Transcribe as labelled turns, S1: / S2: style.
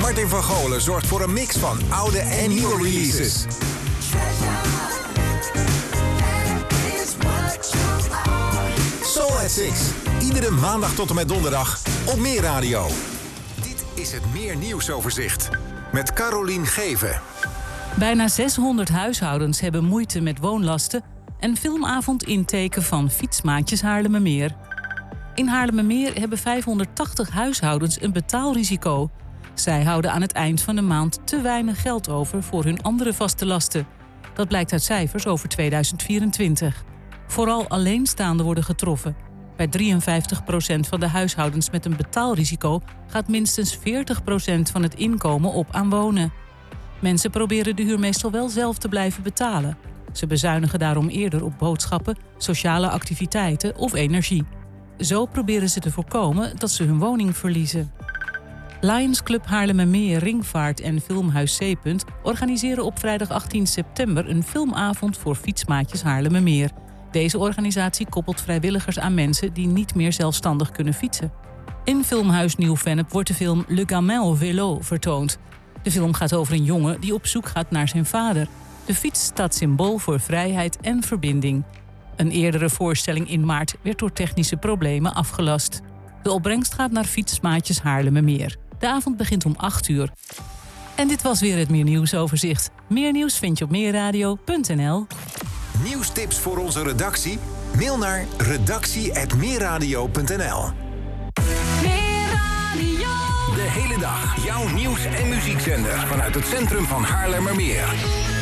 S1: Martin van Golen zorgt voor een mix van oude en nieuwe releases. Soul at 6. Iedere maandag tot en met donderdag op Meer Radio. Dit is het Meer Nieuwsoverzicht met Carolien Geven.
S2: Bijna 600 huishoudens hebben moeite met woonlasten en filmavond inteken van Fietsmaatjes Haarlemmermeer. In Haarlemmermeer hebben 580 huishoudens een betaalrisico. Zij houden aan het eind van de maand te weinig geld over voor hun andere vaste lasten. Dat blijkt uit cijfers over 2024. Vooral alleenstaanden worden getroffen. Bij 53% van de huishoudens met een betaalrisico gaat minstens 40% van het inkomen op aan wonen. Mensen proberen de huur meestal wel zelf te blijven betalen. Ze bezuinigen daarom eerder op boodschappen, sociale activiteiten of energie. Zo proberen ze te voorkomen dat ze hun woning verliezen. Lions Club Haarlemmermeer, Ringvaart en Filmhuis Zeepunt organiseren op vrijdag 18 september een filmavond voor Fietsmaatjes Haarlemmermeer. Deze organisatie koppelt vrijwilligers aan mensen die niet meer zelfstandig kunnen fietsen. In Filmhuis Nieuw-Vennep wordt de film Le Gamin au Vélo vertoond. De film gaat over een jongen die op zoek gaat naar zijn vader. De fiets staat symbool voor vrijheid en verbinding. Een eerdere voorstelling in maart werd door technische problemen afgelast. De opbrengst gaat naar Fietsmaatjes Haarlemmermeer. De avond begint om 8:00. En dit was weer het Meer Nieuwsoverzicht. Meer nieuws vind je op meerradio.nl.
S1: Nieuwstips voor onze redactie? Mail naar redactie@meerradio.nl. De hele dag jouw nieuws- en muziekzender vanuit het centrum van Haarlemmermeer.